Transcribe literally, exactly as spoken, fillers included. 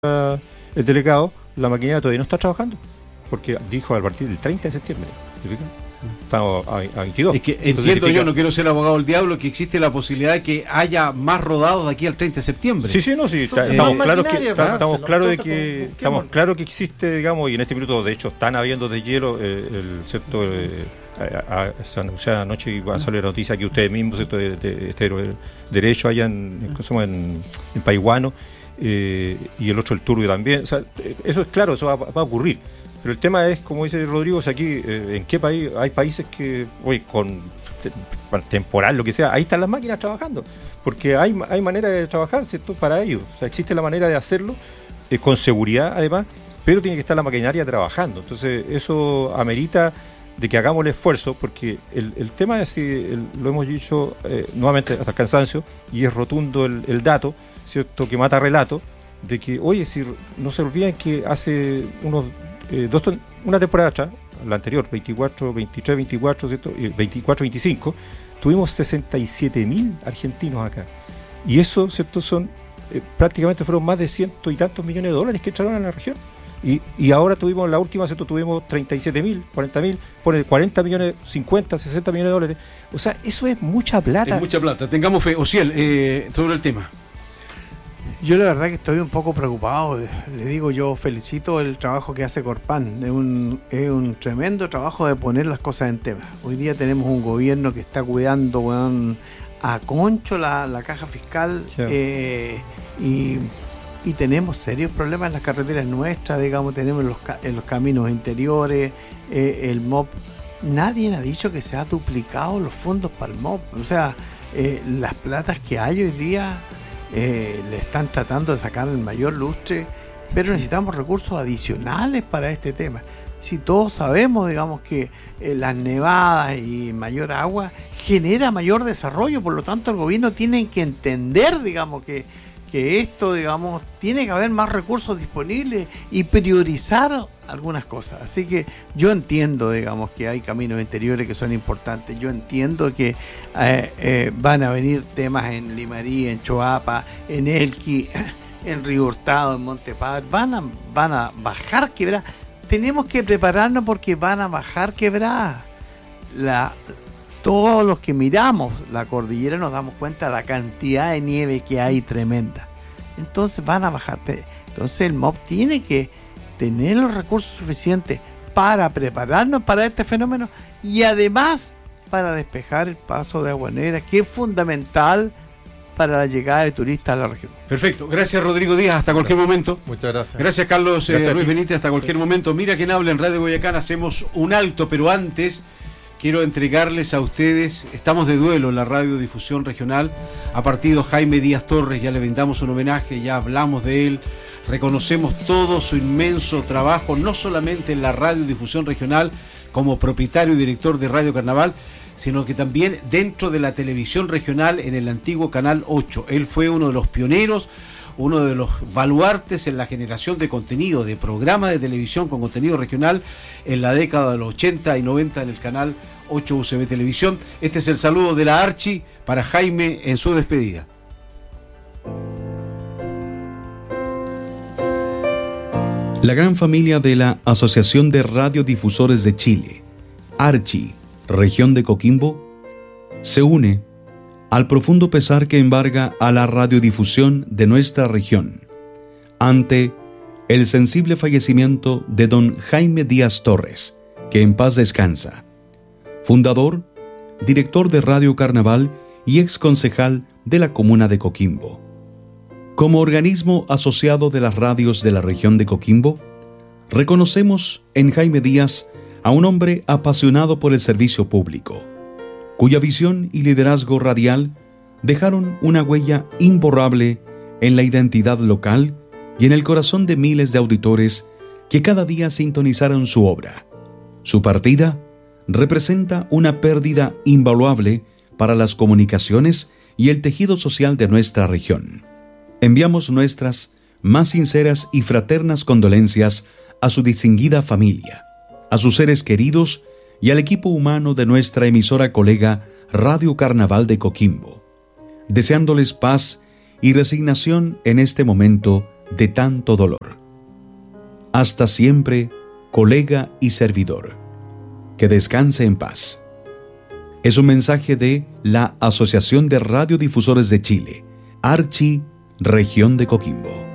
el delegado, la maquinaria todavía no está trabajando, porque dijo a partir del treinta de septiembre. Estamos a, a veintidós. Es que entiendo, significa... yo no quiero ser abogado del diablo, que existe la posibilidad de que haya más rodados de aquí al treinta de septiembre. Sí, sí, no, sí. Entonces, estamos no claros que, está, estamos claros de entonces, que estamos claros que existe, digamos, y en este minuto de hecho están habiendo de hielo eh, el cierto eh, a, a, se anunciaba anoche y va a salir la noticia que ustedes mismos, ¿cierto? De, de, este derecho allá en, en, en, en Paihuano, eh, y el otro el Turbio también. O sea, eso es claro, eso va, va a ocurrir. Pero el tema es, como dice Rodrigo, o sea, aquí, eh, ¿en qué país? Hay países que, hoy con te, temporal, lo que sea, ahí están las máquinas trabajando, porque hay, hay manera de trabajar, ¿cierto? Para ellos, o sea, existe la manera de hacerlo, eh, con seguridad además, pero tiene que estar la maquinaria trabajando. Entonces, eso amerita de que hagamos el esfuerzo, porque el, el tema es, el, lo hemos dicho eh, nuevamente hasta el cansancio, y es rotundo el, el dato, ¿cierto? Que mata relato, de que, oye, si no se olviden que hace unos Eh, dos, una temporada atrás, la anterior, veinticuatro, veintitrés, veinticuatro, ¿cierto? veinticuatro, veinticinco, tuvimos sesenta y siete mil argentinos acá. Y eso, ¿cierto? Son, eh, prácticamente fueron más de ciento y tantos millones de dólares que entraron a la región. Y, y ahora tuvimos, la última, ¿cierto? Tuvimos treinta y siete mil, cuarenta mil, pone cuarenta millones, cincuenta, sesenta millones de dólares. O sea, eso es mucha plata. Es mucha plata, tengamos fe. Ociel, eh, sobre el tema. Yo la verdad que estoy un poco preocupado. Le digo, yo felicito el trabajo que hace Corpan. Es un, es un tremendo trabajo de poner las cosas en tema. Hoy día tenemos un gobierno que está cuidando, weón, a concho la, la caja fiscal, sí. eh, y, y tenemos serios problemas en las carreteras nuestras, digamos, tenemos los, en los caminos interiores, eh, el M O P. Nadie ha dicho que se ha duplicado los fondos para el M O P. O sea, eh, las platas que hay hoy día... Eh, le están tratando de sacar el mayor lustre, pero necesitamos recursos adicionales para este tema. Si todos sabemos, digamos, que eh, las nevadas y mayor agua genera mayor desarrollo, por lo tanto el gobierno tiene que entender, digamos, que, que esto, digamos, tiene que haber más recursos disponibles y priorizar algunas cosas. Así que yo entiendo, digamos, que hay caminos interiores que son importantes. Yo entiendo que eh, eh, van a venir temas en Limarí, en Choapa, en Elqui, en Río Hurtado, en Montepadre. Van a, van a bajar quebradas. Tenemos que prepararnos porque van a bajar quebradas. La, todos los que miramos la cordillera nos damos cuenta de la cantidad de nieve que hay tremenda. Entonces van a bajar. Entonces el M O P tiene que tener los recursos suficientes para prepararnos para este fenómeno y además para despejar el paso de Agua Negra, que es fundamental para la llegada de turistas a la región. Perfecto, gracias Rodrigo Díaz, hasta cualquier momento. Muchas gracias. Gracias Carlos eh, gracias Ruiz Benítez, hasta cualquier momento. Mira quién habla en Radio Boyacán, hacemos un alto, pero antes quiero entregarles a ustedes, estamos de duelo en la radiodifusión regional, ha partido Jaime Díaz Torres, ya le brindamos un homenaje, ya hablamos de él, reconocemos todo su inmenso trabajo, no solamente en la radiodifusión regional como propietario y director de Radio Carnaval, sino que también dentro de la televisión regional en el antiguo Canal ocho. Él fue uno de los pioneros, uno de los baluartes en la generación de contenido, de programas de televisión con contenido regional en la década de los ochenta y noventa en el Canal ocho U C B Televisión. Este es el saludo de la Archi para Jaime en su despedida. La gran familia de la Asociación de Radiodifusores de Chile, Archi, región de Coquimbo, se une al profundo pesar que embarga a la radiodifusión de nuestra región ante el sensible fallecimiento de don Jaime Díaz Torres, que en paz descansa, fundador, director de Radio Carnaval y ex concejal de la comuna de Coquimbo. Como organismo asociado de las radios de la región de Coquimbo, reconocemos en Jaime Díaz a un hombre apasionado por el servicio público, cuya visión y liderazgo radial dejaron una huella imborrable en la identidad local y en el corazón de miles de auditores que cada día sintonizaron su obra. Su partida representa una pérdida invaluable para las comunicaciones y el tejido social de nuestra región. Enviamos nuestras más sinceras y fraternas condolencias a su distinguida familia, a sus seres queridos y al equipo humano de nuestra emisora colega Radio Carnaval de Coquimbo, deseándoles paz y resignación en este momento de tanto dolor. Hasta siempre, colega y servidor. Que descanse en paz. Es un mensaje de la Asociación de Radiodifusores de Chile, Archi, Región de Coquimbo.